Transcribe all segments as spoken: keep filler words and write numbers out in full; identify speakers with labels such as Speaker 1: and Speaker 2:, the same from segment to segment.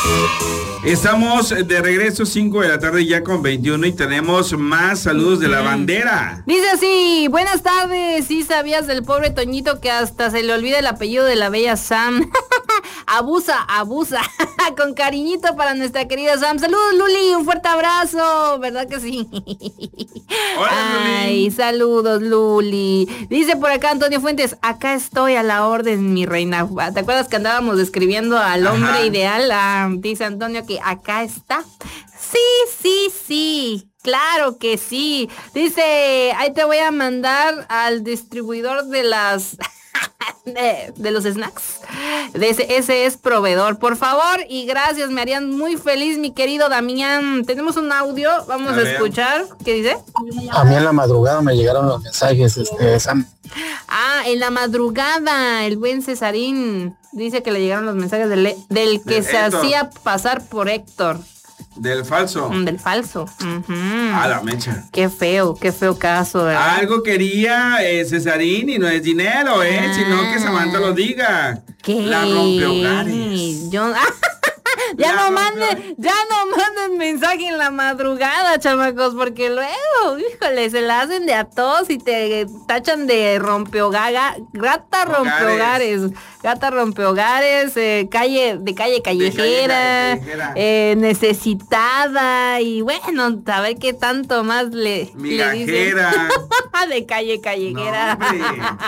Speaker 1: Estamos de regreso, cinco de la tarde ya con veintiuno, y tenemos más saludos de la bandera.
Speaker 2: Dice así: buenas tardes. ¿Sí sabías del pobre Toñito que hasta se le olvida el apellido de la bella Sam? Abusa, abusa. Con cariñito para nuestra querida Sam. Saludos, Luli, un fuerte abrazo. ¿Verdad que sí?
Speaker 1: Hola,
Speaker 2: Ay,
Speaker 1: Luli.
Speaker 2: saludos, Luli. Dice por acá Antonio Fuentes: acá estoy a la orden, mi reina. ¿Te acuerdas que andábamos describiendo al hombre
Speaker 1: Ajá.
Speaker 2: ideal? Ah, dice Antonio que acá está. Sí, sí, sí. Claro que sí. Dice: ahí te voy a mandar al distribuidor de las... De, de los snacks. De ese, ese es proveedor, por favor, y gracias, me harían muy feliz, mi querido Damián. Tenemos un audio, vamos a,
Speaker 1: A
Speaker 2: a
Speaker 1: ver.
Speaker 2: escuchar. ¿Qué dice?
Speaker 3: A mí en la madrugada me llegaron los mensajes, este, Sam.
Speaker 2: Ah, en la madrugada, el buen Cesarín dice que le llegaron los mensajes del, del que
Speaker 1: De
Speaker 2: se
Speaker 1: Héctor.
Speaker 2: hacía pasar por Héctor.
Speaker 1: Del falso.
Speaker 2: Mm, del falso. Ujú.
Speaker 1: A la mecha.
Speaker 2: Qué feo, qué feo caso, ¿verdad?
Speaker 1: Algo quería eh, Cesarín, y no es dinero, ¿eh?
Speaker 2: Ah.
Speaker 1: Sino que Samantha lo diga.
Speaker 2: ¿Qué?
Speaker 1: La rompehogares.
Speaker 2: Yo... Ya
Speaker 1: La
Speaker 2: no
Speaker 1: rompe-
Speaker 2: manden, ya no manden mensaje en la madrugada, chamacos, porque luego, híjole, se la hacen de a tos y te tachan de rompehogaga, gata rompehogares, gata rompehogares, eh, calle, de calle callejera,
Speaker 1: calle callejera.
Speaker 2: eh, necesitada, y bueno, a ver qué tanto más le, le dicen.
Speaker 1: Migajera.
Speaker 2: De calle callejera.
Speaker 1: No, hombre.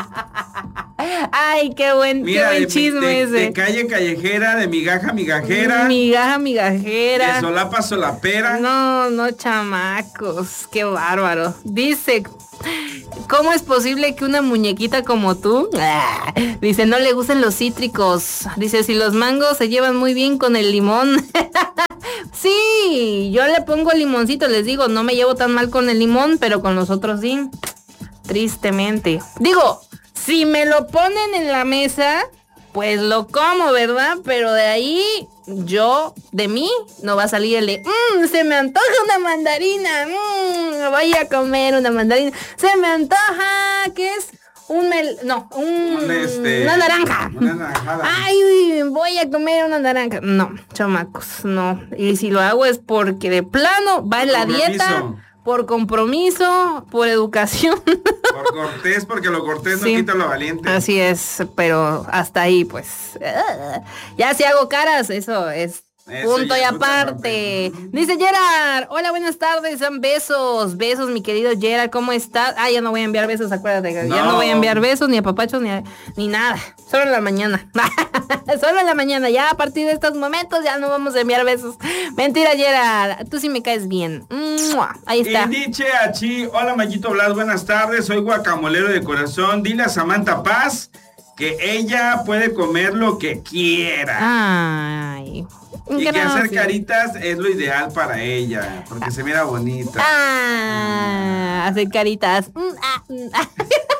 Speaker 2: Ay, qué buen,
Speaker 1: Mira,
Speaker 2: qué buen
Speaker 1: de,
Speaker 2: chisme
Speaker 1: de-
Speaker 2: ese.
Speaker 1: de calle callejera, de migaja migajera,
Speaker 2: Migaja, migajera.
Speaker 1: de solapa solapera.
Speaker 2: No, no, chamacos, qué bárbaro. Dice: ¿cómo es posible que una muñequita como tú? Ah, dice: no le gustan los cítricos. Dice: si los mangos se llevan muy bien con el limón. Sí, yo le pongo limoncito, les digo, no me llevo tan mal con el limón, pero con los otros sí. Tristemente. Digo, si me lo ponen en la mesa, pues lo como, ¿verdad? Pero de ahí, yo, de mí, no va a salir el de, mmm, se me antoja una mandarina, mmm, me voy a comer una mandarina. Se me antoja, ¿qué es? Un mel, no, un,
Speaker 1: Un, este,
Speaker 2: una naranja.
Speaker 1: una naranjada.
Speaker 2: Ay, voy a comer una naranja. No, chamacos, no. Y si lo hago es porque de plano va en la
Speaker 1: Compromiso.
Speaker 2: dieta, por compromiso, por educación.
Speaker 1: Por cortés, porque lo cortés
Speaker 2: Sí.
Speaker 1: no quita lo valiente.
Speaker 2: Así es, pero hasta ahí, pues. Ah, ya si hago caras, eso es
Speaker 1: Eso
Speaker 2: punto
Speaker 1: ya
Speaker 2: y
Speaker 1: es punto
Speaker 2: aparte.
Speaker 1: aparte.
Speaker 2: Dice Gerard: hola, buenas tardes, son besos, besos, mi querido Gerard, ¿cómo estás? Ah, ya no voy a enviar besos, acuérdate, ya no
Speaker 1: No.
Speaker 2: voy a enviar besos, ni a papachos, ni, a- ni nada, solo en la mañana. Solo en la mañana, ya a partir de estos momentos ya no vamos a enviar besos. Mentira, Gerard, tú sí me caes bien. ¡Mua! Ahí está.
Speaker 1: Y dice Achi: hola Mayito Blas, buenas tardes, soy guacamolero de corazón. Dile a Samantha Paz que ella puede comer lo que quiera.
Speaker 2: Ay.
Speaker 1: Y que hacer
Speaker 2: gracias.
Speaker 1: caritas es lo ideal para ella, porque se mira bonita.
Speaker 2: Ah, hacer caritas. Mm, ah, mm, ah.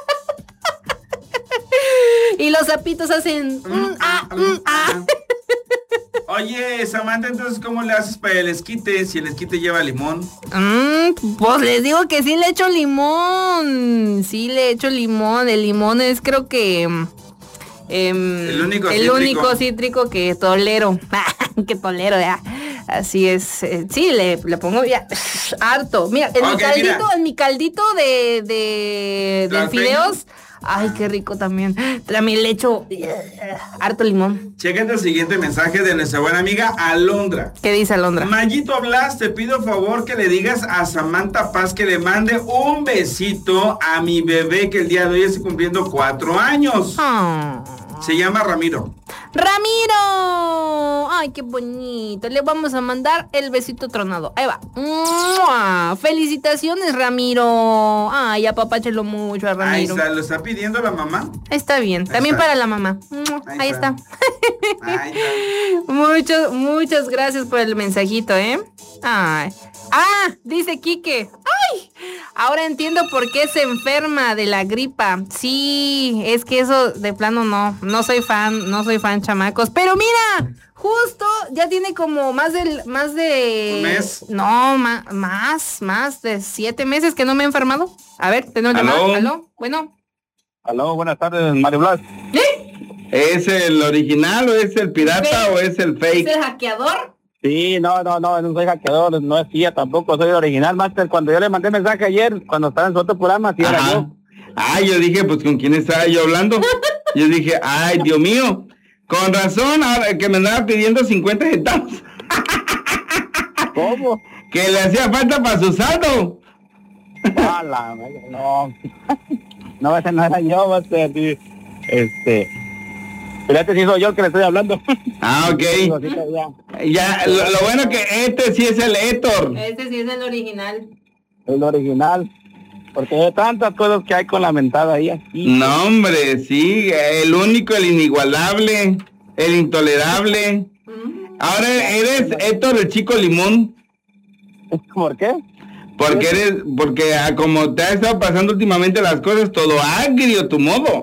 Speaker 2: Y los zapitos hacen. mm, ah, mm, ah.
Speaker 1: Oye, Samantha, entonces, ¿cómo le haces para el esquite si el esquite lleva limón?
Speaker 2: Mm, pues les digo que sí le echo limón. Sí le echo limón. El limón es, creo que. mm, em,
Speaker 1: El único
Speaker 2: el
Speaker 1: cítrico.
Speaker 2: único cítrico que tolero. Que tolero, ya. Así es. eh, sí, le, le pongo ya harto. Mira, en mi
Speaker 1: Ok,
Speaker 2: caldito,
Speaker 1: mira.
Speaker 2: en mi caldito de, de, de
Speaker 1: ¿Tlalpeño?
Speaker 2: fideos. Ay, qué rico también. También le echo eh, harto limón.
Speaker 1: Chécate el siguiente mensaje de nuestra buena amiga Alondra.
Speaker 2: ¿Qué dice Alondra?
Speaker 1: Mayito Blas, te pido favor que le digas a Samantha Paz que le mande un besito a mi bebé que el día de hoy está cumpliendo cuatro años.
Speaker 2: Ah.
Speaker 1: Se llama Ramiro.
Speaker 2: ¡Ramiro! ¡Ay, qué bonito! Le vamos a mandar el besito tronado. Ahí va. ¡Mua! ¡Felicitaciones, Ramiro! ¡Ay, apapáchelo mucho a
Speaker 1: Ahí
Speaker 2: Ramiro!
Speaker 1: está, lo está pidiendo la mamá.
Speaker 2: Está bien.
Speaker 1: Ahí
Speaker 2: También
Speaker 1: está.
Speaker 2: para la mamá. ¡Mua!
Speaker 1: Ahí
Speaker 2: Ahí
Speaker 1: está.
Speaker 2: está.
Speaker 1: Ahí está.
Speaker 2: Muchas, muchas gracias por el mensajito, ¿eh? Ay. Ah, dice Quique. ¡Ay! Ahora entiendo por qué se enferma de la gripa. Sí, es que eso de plano no. No soy fan, no soy fan, chamacos. Pero mira, justo ya tiene como más del, más de.
Speaker 1: ¿Un mes?
Speaker 2: No, ma- más, más de siete meses que no me he enfermado. A ver, tenemos
Speaker 4: ¿Aló?
Speaker 2: llamada. ¿Aló? Bueno.
Speaker 4: Aló, buenas tardes, Mario Blas.
Speaker 1: ¿Es el original o es el pirata
Speaker 2: ¿Fake?
Speaker 1: o es el fake?
Speaker 2: ¿Es el hackeador?
Speaker 3: Sí, no, no, no, no soy hackeador, no es tía tampoco, soy el original, Master. Cuando yo le mandé mensaje ayer, cuando estaba en su otro programa, sí era yo.
Speaker 1: Ah, yo dije, pues, ¿con quién estaba yo hablando? Yo dije, ay, Dios mío, con razón, ahora que me andaba pidiendo cincuenta centavos.
Speaker 3: ¿Cómo?
Speaker 1: Que le hacía falta para su saldo.
Speaker 3: Ah, la, no, no, ese no era yo, Master. Este, fíjate si soy yo el que le estoy hablando.
Speaker 1: Ah, ok. Ya, lo, lo bueno que este sí es el Héctor.
Speaker 2: Este sí es el original.
Speaker 3: El original. Porque hay tantas cosas que hay con la mentada ahí. Aquí.
Speaker 1: No, hombre, sí, el único, el inigualable, el intolerable. Ahora eres Héctor el Chico Limón.
Speaker 3: ¿Por qué?
Speaker 1: Porque eres, porque ah, como te ha estado pasando últimamente las cosas, todo agrio tu modo.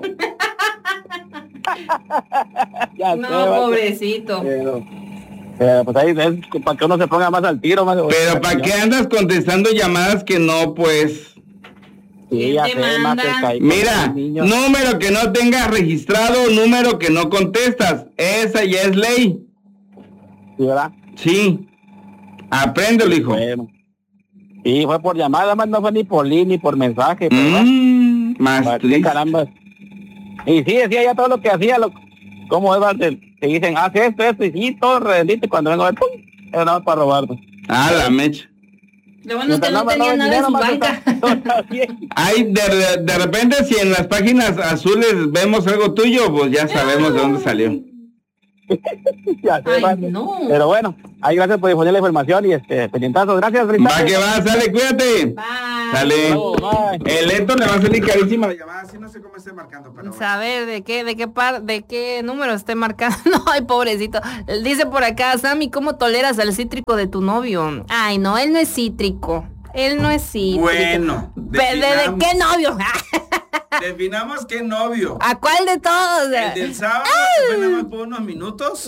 Speaker 3: Ya
Speaker 2: No,
Speaker 3: sé, va,
Speaker 2: pobrecito.
Speaker 3: Pero, pero pues ahí es para que uno se ponga más al tiro. Más,
Speaker 1: Pero ¿para qué andas contestando llamadas que no, pues?
Speaker 3: Sí, ya sé, más que caí con
Speaker 1: Mira,
Speaker 3: los niños.
Speaker 1: número que no tengas registrado, número que no contestas. Esa ya es ley.
Speaker 3: Sí, ¿verdad?
Speaker 1: Sí. Apréndelo, hijo.
Speaker 3: Bueno. Sí, fue por llamada, más no fue ni por link ni por mensaje.
Speaker 1: Mm, más
Speaker 3: ¿Qué
Speaker 1: triste.
Speaker 3: caramba? Y sí, decía ya todo lo que hacía, lo, como es, te, te dicen, haz esto, esto, y sí, todo redondito, cuando vengo a ver, pum, era nada para robarme.
Speaker 1: Ah, la mecha.
Speaker 2: Lo bueno es que no tenía nada en su banca.
Speaker 1: Ay, de, de repente si en las páginas azules vemos algo tuyo, pues ya sabemos de dónde salió.
Speaker 3: Ya sé,
Speaker 2: Ay,
Speaker 3: Master.
Speaker 2: no.
Speaker 3: Pero bueno, ahí gracias por difundir la información y este, pendientazos, gracias, Rita.
Speaker 1: Va que va, sale, cuídate.
Speaker 2: Bye.
Speaker 1: Sale.
Speaker 3: Bravo, bye.
Speaker 1: El Héctor le va a salir carísima la llamada, así no sé cómo esté marcando, pero bueno.
Speaker 2: Saber de qué, de qué par, de qué número esté marcando. No, ay, pobrecito. Dice por acá, Sammy, ¿cómo toleras al cítrico de tu novio? Ay, no, él no es cítrico. Él no es cítrico.
Speaker 1: Bueno,
Speaker 2: ¿De, de, de qué novio?
Speaker 1: Definamos qué novio.
Speaker 2: ¿A cuál de todos?
Speaker 1: El del sábado, que fue nada más por unos minutos.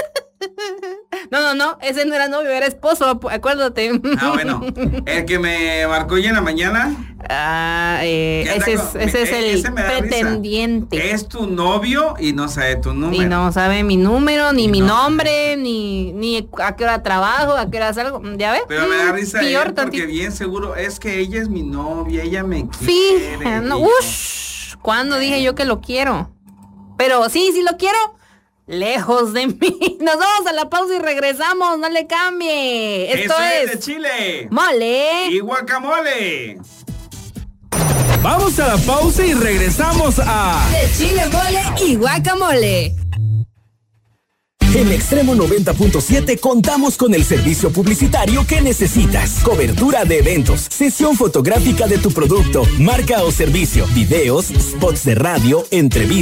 Speaker 2: No, no, no, ese no era novio, era esposo, acuérdate.
Speaker 1: Ah, bueno, el que me marcó hoy en la mañana.
Speaker 2: Ah, eh,
Speaker 1: que anda
Speaker 2: ese es,
Speaker 1: con-
Speaker 2: ese es
Speaker 1: eh,
Speaker 2: el
Speaker 1: ese me da risa.
Speaker 2: pretendiente.
Speaker 1: Es tu novio y no sabe tu número.
Speaker 2: Y no sabe mi número, ni
Speaker 1: Y
Speaker 2: mi
Speaker 1: no.
Speaker 2: nombre, ni, ni a qué hora trabajo, a qué hora salgo. ¿Ya ves?
Speaker 1: Pero me da
Speaker 2: Mm,
Speaker 1: risa
Speaker 2: peor
Speaker 1: él porque
Speaker 2: tantito.
Speaker 1: bien seguro es que ella es mi novia, ella me quiere.
Speaker 2: Fíjate, no,
Speaker 1: y yo-
Speaker 2: ush, ¿cuándo dije yo que lo quiero? Pero sí, sí lo quiero. Lejos de mí. Nos vamos a la pausa y regresamos. No le cambie. Esto
Speaker 1: Eso es
Speaker 2: es
Speaker 1: de Chile
Speaker 2: Mole.
Speaker 1: y guacamole.
Speaker 4: Vamos a la pausa y regresamos a
Speaker 2: De Chile, mole y guacamole.
Speaker 4: En Extremo noventa punto siete contamos con el servicio publicitario que necesitas. Cobertura de eventos, sesión fotográfica de tu producto, marca o servicio, videos, spots de radio, entrevistas.